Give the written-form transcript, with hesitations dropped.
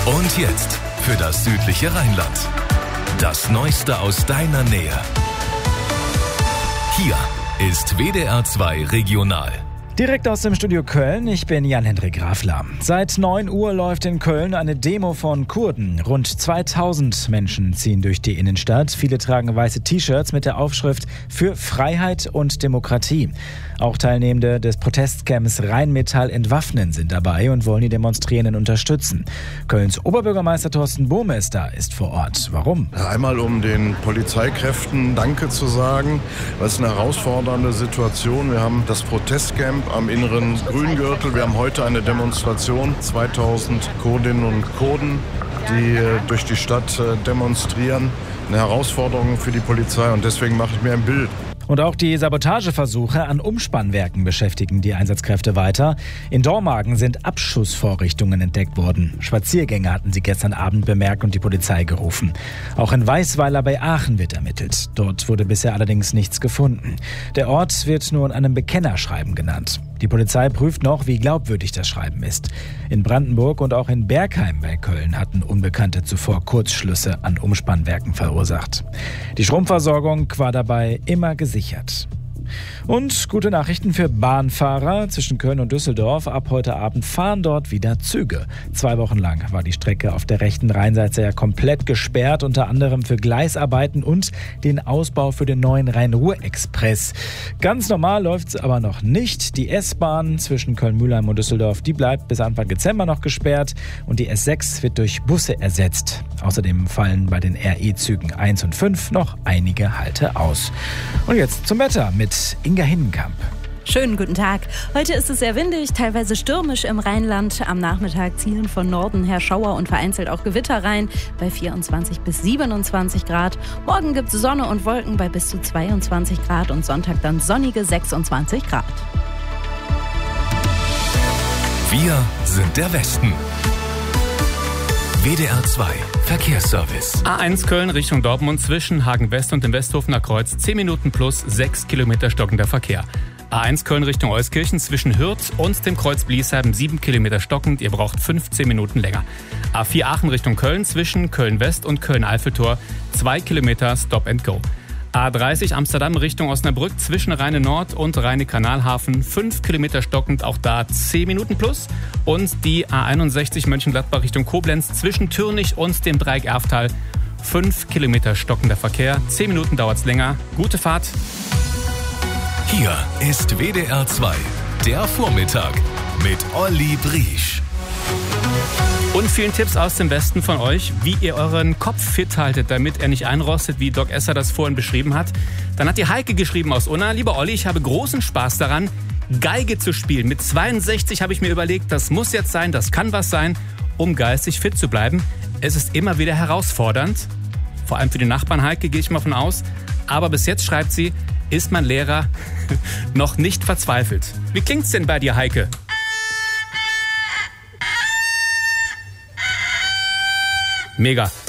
Und jetzt für das südliche Rheinland. Das Neueste aus deiner Nähe. Hier ist WDR 2 Regional. Direkt aus dem Studio Köln, ich bin Jan-Hendrik Rafler. Seit 9 Uhr läuft in Köln eine Demo von Kurden. Rund 2000 Menschen ziehen durch die Innenstadt. Viele tragen weiße T-Shirts mit der Aufschrift für Freiheit und Demokratie. Auch Teilnehmende des Protestcamps Rheinmetall entwaffnen sind dabei und wollen die Demonstrierenden unterstützen. Kölns Oberbürgermeister Thorsten Burmester ist vor Ort. Warum? Einmal um den Polizeikräften Danke zu sagen. Das ist eine herausfordernde Situation. Wir haben das Protestcamp am inneren Grüngürtel. Wir haben heute eine Demonstration. 2000 Kurdinnen und Kurden, die durch die Stadt demonstrieren. Eine Herausforderung für die Polizei und deswegen mache ich mir ein Bild. Und auch die Sabotageversuche an Umspannwerken beschäftigen die Einsatzkräfte weiter. In Dormagen sind Abschussvorrichtungen entdeckt worden. Spaziergänger hatten sie gestern Abend bemerkt und die Polizei gerufen. Auch in Weißweiler bei Aachen wird ermittelt. Dort wurde bisher allerdings nichts gefunden. Der Ort wird nur in einem Bekennerschreiben genannt. Die Polizei prüft noch, wie glaubwürdig das Schreiben ist. In Brandenburg und auch in Bergheim bei Köln hatten Unbekannte zuvor Kurzschlüsse an Umspannwerken verursacht. Die Stromversorgung war dabei immer gesichert. Und gute Nachrichten für Bahnfahrer. Zwischen Köln und Düsseldorf ab heute Abend fahren dort wieder Züge. 2 Wochen lang war die Strecke auf der rechten Rheinseite ja komplett gesperrt, unter anderem für Gleisarbeiten und den Ausbau für den neuen Rhein-Ruhr-Express. Ganz normal läuft es aber noch nicht. Die S-Bahn zwischen Köln-Mülheim und Düsseldorf, die bleibt bis Anfang Dezember noch gesperrt und die S6 wird durch Busse ersetzt. Außerdem fallen bei den RE-Zügen 1 und 5 noch einige Halte aus. Und jetzt zum Wetter mit Inga Hinnenkamp. Schönen guten Tag. Heute ist es sehr windig, teilweise stürmisch im Rheinland. Am Nachmittag zielen von Norden her Schauer und vereinzelt auch Gewitter rein bei 24 bis 27 Grad. Morgen gibt es Sonne und Wolken bei bis zu 22 Grad und Sonntag dann sonnige 26 Grad. Wir sind der Westen. WDR 2 Verkehrsservice. A1 Köln Richtung Dortmund zwischen Hagen West und dem Westhofener Kreuz 10 Minuten plus 6 Kilometer stockender Verkehr. A1 Köln Richtung Euskirchen zwischen Hürth und dem Kreuz Bliesheim 7 Kilometer stockend, ihr braucht 15 Minuten länger. A4 Aachen Richtung Köln zwischen Köln West und Köln-Eiffeltor 2 Kilometer Stop and Go. A30 Amsterdam Richtung Osnabrück zwischen Rheine-Nord und Rheine-Kanalhafen 5 Kilometer stockend, auch da 10 Minuten plus. Und die A61 Mönchengladbach Richtung Koblenz zwischen Türnich und dem Dreieck Erftal 5 Kilometer stockender Verkehr. 10 Minuten dauert's länger. Gute Fahrt. Hier ist WDR 2, der Vormittag mit Olli Briesch. Und vielen Tipps aus dem Westen von euch, wie ihr euren Kopf fit haltet, damit er nicht einrostet, wie Doc Esser das vorhin beschrieben hat. Dann hat die Heike geschrieben aus Unna: Lieber Olli, ich habe großen Spaß daran, Geige zu spielen. Mit 62 habe ich mir überlegt, das muss jetzt sein, das kann was sein, um geistig fit zu bleiben. Es ist immer wieder herausfordernd, vor allem für die Nachbarn Heike, gehe ich mal von aus. Aber bis jetzt, schreibt sie, ist mein Lehrer noch nicht verzweifelt. Wie klingt's denn bei dir, Heike? Mega.